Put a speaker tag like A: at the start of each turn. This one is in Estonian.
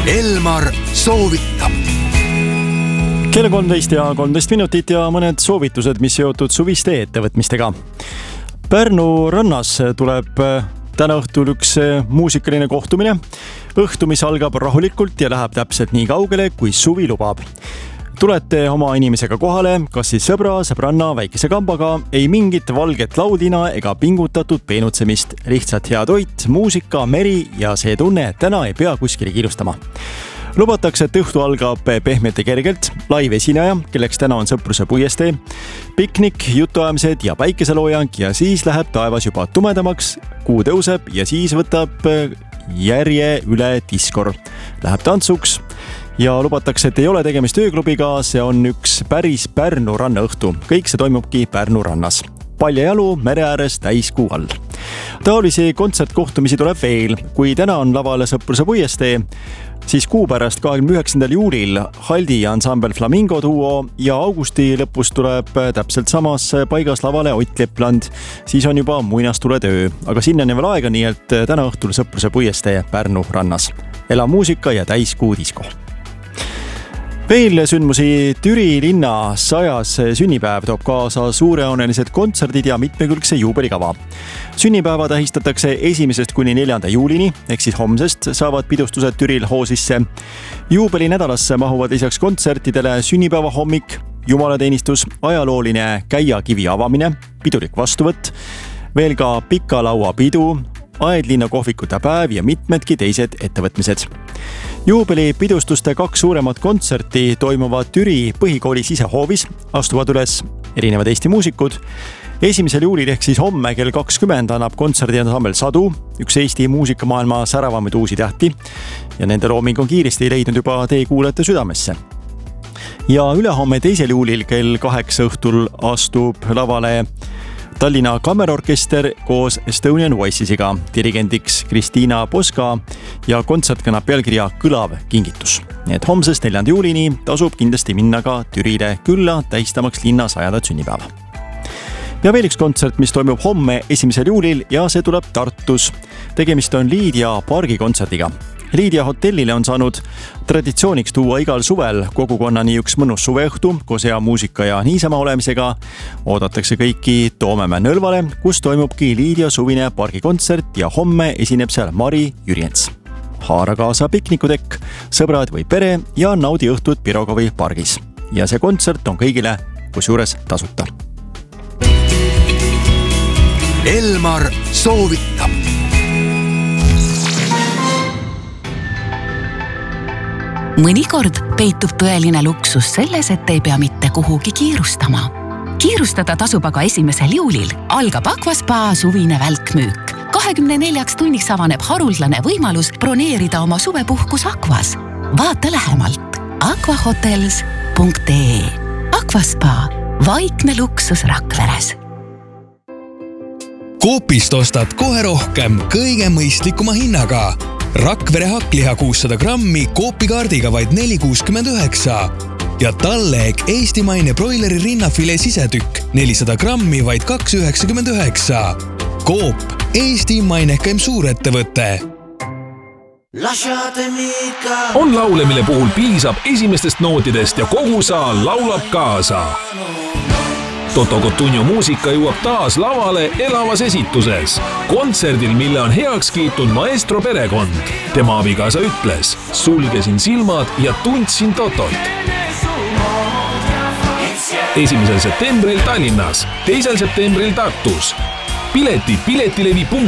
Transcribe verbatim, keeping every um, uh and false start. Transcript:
A: Elmar soovitab.
B: Kell kolmteist ja kolmteist minutit ja mõned soovitused, mis seotud suviste ettevõtmistega. Pärnu rannas tuleb täna õhtul üks muusikaline kohtumine. Õhtu, mis algab rahulikult ja läheb täpselt nii kaugele, kui suvi lubab. Tulete oma inimesega kohale, kas siis sõbra, sõbranna, väikese kambaga, ei mingit valget laudina ega pingutatud peenutsemist. Lihtsalt hea toit, muusika, meri ja see tunne, et täna ei pea kuskile kiirustama. Lubatakse, et õhtu algab pehmelt ja kergelt, live esineja, kelleks täna on Sõpruse puiestee, piknik, jutuajamised ja päikeseloojang ja siis läheb taevas juba tumedamaks, kuu tõuseb ja siis võtab järje üle diskor. Läheb tantsuks ja lubatakse, et ei ole tegemist ööklubiga, see on üks päris Pärnu rannaõhtu. Kõik see toimubki Pärnu rannas. Paljajalu mere ääres täiskuu all. Taolisi kontsertkohtumisi tuleb veel. Kui täna on lavale Sõpruse puiestee, siis kuu pärast kahekümne üheksandal juulil Haldi ansambel Flamingo duo ja augusti lõpus tuleb täpselt samas paigas lavale Ott Lepland. Siis on juba muinastuletöö, aga sinna on veel aega, nii et täna õhtul Sõpruse puiestee Pärnu rannas. Ela muusika ja täiskuu disko. Veel sündmusi. Türi linna sajas sünnipäev toob kaasa suurejoonelised kontserdid ja mitmekülgse juubelikava. Sünnipäeva tähistatakse esimesest kuni neljanda juulini, ehk siis homsest saavad pidustused Türil hoo sisse. Juubeli nädalasse mahuvad lisaks kontsertidele sünnipäeva hommik, jumalateenistus, ajalooline käiakivi avamine, pidulik vastuvõtt, veel ka pika laua pidu, Aedlinna kohvikute päev ja mitmedki teised ettevõtmised. Juubeli pidustuste kaks suuremat kontserti toimuvad Türi põhikooli sisehoovis, astuvad üles erinevad Eesti muusikud. Esimesel juulil ehk siis homme kell kakskümmend annab kontserdi ansambel Sadu, üks Eesti muusikamaailma säravamaid uusi tähti ja nende looming on kiiresti leidnud juba teie kuulajate südamesse. Ja ülehomme teisel juulil kell kaheksa õhtul astub lavale Tallinna Kammerorkester koos Estonian Voicesiga, dirigendiks Kristiina Poska ja kontsert kannab pealkirja Kõlav kingitus. Nii et homsest neljanda juulini tasub kindlasti minna ka Türile külla tähistamaks linna sajandat sünnipäeva. Ja veel üks kontsert, mis toimub homme esimesel juulil ja see tuleb Tartus. Tegemist on Liidia pargi kontserdiga. Liidia hotellile on saanud traditsiooniks tuua igal suvel kogukonnani üks mõnus suveõhtu koos hea muusika ja niisama olemisega. Oodatakse kõiki Toomemäe Nõlvale, kus toimubki Liidia suvine pargikontsert ja homme esineb seal Mari Jürjens. Haara kaasa piknikutekk, sõbrad või pere ja naudi õhtut Pirogovi pargis. Ja see kontsert on kõigile kusjuures tasuta.
A: Elmar soovitab.
C: Mõnikord peitub tõeline luksus selles, et ei pea mitte kuhugi kiirustama. Kiirustada tasub aga esimesel juulil. Algab Aquaspa suvine välkmüük. kahekümne neljaks tunniks avaneb haruldane võimalus broneerida oma suvepuhkus Aquas. Vaata lähemalt aquahotels punkt ee. Aquaspa, vaikne luksus Rakveres.
D: Coopist ostad kohe rohkem kõige mõistlikuma hinnaga. Rakvere hakkliha kuussada grammi Coopi kaardiga vaid neli kuuskümmend üheksa ja talleeg eestimaine broileri rinnafilee sisetükk nelisada grammi vaid kaks üheksakümmend üheksa. Coop, Eesti mainekaim suurettevõte.
E: On laule, mille puhul piisab esimestest nootidest ja kogu saal laulab kaasa. Toto Cotugno muusika jõuab taas lavale elavas esituses. Kontserdil, mille on heaks kiitnud maestro perekond. Tema abikaasa ütles, sulgesin silmad ja tundsin Totot. esimesel septembril Tallinnas, teisel septembril Tartus. Pileti piletilevi punkt ee.